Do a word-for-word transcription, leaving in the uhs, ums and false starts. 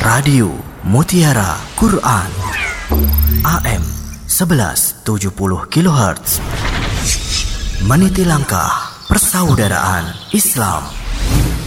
Radio Mutiara Quran A M sebelas tujuh puluh kilohertz. Meniti langkah persaudaraan Islam.